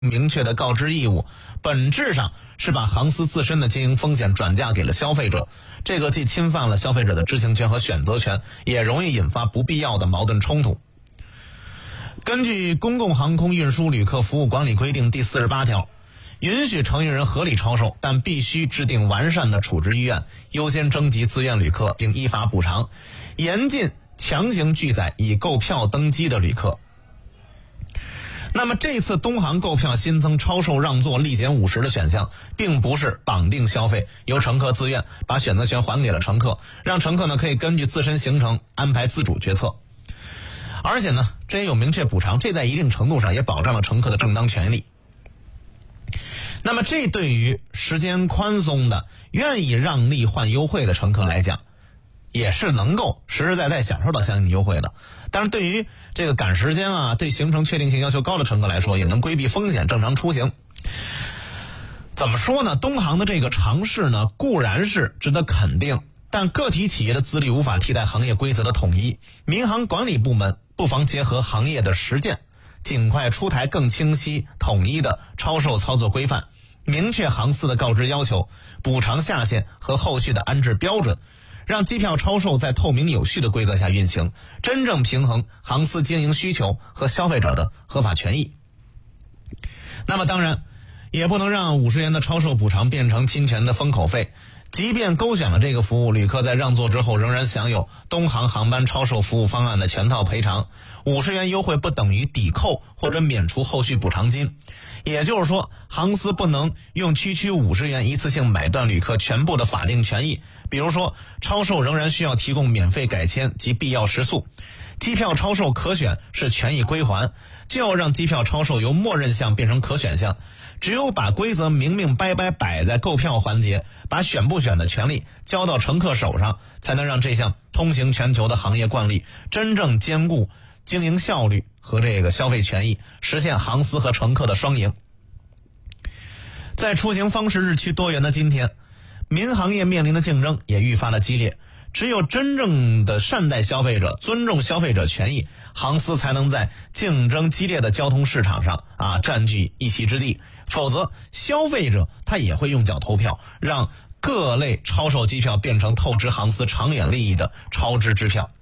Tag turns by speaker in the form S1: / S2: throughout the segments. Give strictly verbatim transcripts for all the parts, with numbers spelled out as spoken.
S1: 明确的告知义务，本质上是把航司自身的经营风险转嫁给了消费者，这个既侵犯了消费者的知情权和选择权，也容易引发不必要的矛盾冲突。根据《公共航空运输旅客服务管理规定》第四十八条，允许承运人合理超售，但必须制定完善的处置意愿，优先征集自愿旅客，并依法补偿，严禁强行拒载已购票登机的旅客。那么这次东航购票新增超售让座立减五十的选项，并不是绑定消费，由乘客自愿把选择权还给了乘客，让乘客呢可以根据自身行程安排自主决策。而且呢，这也有明确补偿，这在一定程度上也保障了乘客的正当权利。那么这对于时间宽松的、愿意让利换优惠的乘客来讲，也是能够实实在在享受到相应优惠的。但是对于这个赶时间啊，对行程确定性要求高的乘客来说，也能规避风险，正常出行。怎么说呢？东航的这个尝试呢，固然是值得肯定，但个体企业的自律无法替代行业规则的统一。民航管理部门不妨结合行业的实践，尽快出台更清晰统一的超售操作规范，明确航司的告知要求、补偿下限和后续的安置标准，让机票超售在透明有序的规则下运行，真正平衡航司经营需求和消费者的合法权益。那么当然也不能让五十元的超售补偿变成侵权的封口费，即便勾选了这个服务，旅客在让座之后仍然享有东航航班超售服务方案的全套赔偿。五十元优惠不等于抵扣或者免除后续补偿金，也就是说，航司不能用区区五十元一次性买断旅客全部的法定权益。比如说，超售仍然需要提供免费改签及必要食宿，机票超售可选是权益归还，就要让机票超售由默认项变成可选项。只有把规则明明白白摆在购票环节，把选不选的权利交到乘客手上，才能让这项通行全球的行业惯例真正兼顾经营效率和这个消费权益，实现航司和乘客的双赢。在出行方式日趋多元的今天，民航业面临的竞争也愈发的激烈，只有真正的善待消费者，尊重消费者权益，航司才能在竞争激烈的交通市场上啊占据一席之地。否则消费者他也会用脚投票，让各类超售机票变成透支航司长远利益的超支支票。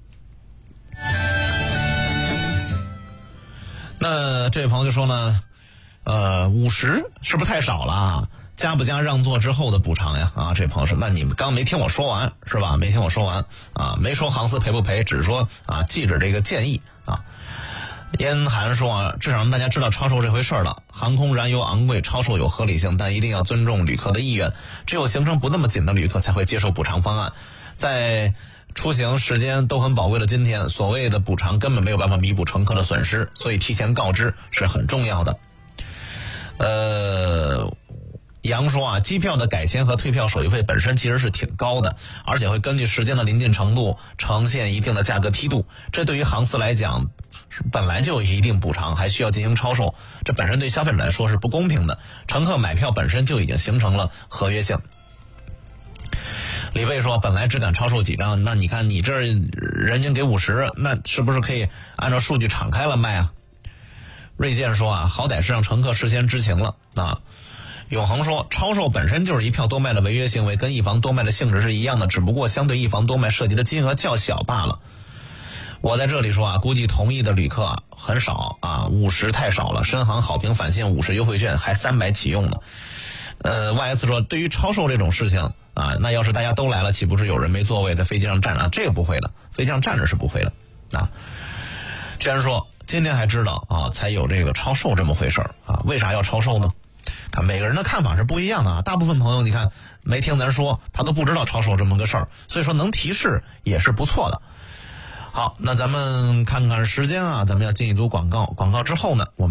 S1: 那这位朋友就说呢，呃，五十是不是太少了啊？加不加让座之后的补偿呀？啊，这位朋友说，那你们刚没听我说完是吧？没听我说完啊，没说航司赔不赔，只是说啊，记着这个建议啊。燕涵说啊，至少让大家知道超售这回事了。航空燃油昂贵，超售有合理性，但一定要尊重旅客的意愿。只有行程不那么紧的旅客才会接受补偿方案。在出行时间都很宝贵的今天，所谓的补偿根本没有办法弥补乘客的损失，所以提前告知是很重要的。呃，杨说啊，机票的改签和退票手续费本身其实是挺高的，而且会根据时间的临近程度呈现一定的价格梯度，这对于航司来讲本来就有一定补偿，还需要进行超售，这本身对消费者来说是不公平的。乘客买票本身就已经形成了合约性。李卫说，本来只敢超售几张，那你看你这儿人均给五十，那是不是可以按照数据敞开了卖啊？瑞健说啊，好歹是让乘客事先知情了啊。永恒说，超售本身就是一票多卖的违约行为，跟一房多卖的性质是一样的，只不过相对一房多卖涉及的金额较小罢了。我在这里说啊，估计同意的旅客啊很少啊，五十太少了。深航好评返现五十优惠券，还三百起用呢。呃 ，Y S 说，对于超售这种事情啊，那要是大家都来了，岂不是有人没座位在飞机上站着？这个不会的，飞机上站着是不会的啊。居然说今天还知道啊，才有这个超售这么回事啊？为啥要超售呢？看每个人的看法是不一样的啊。大部分朋友你看没听咱说，他都不知道超售这么个事儿，所以说能提示也是不错的。好，那咱们看看时间啊，咱们要进一组广告，广告之后呢，我们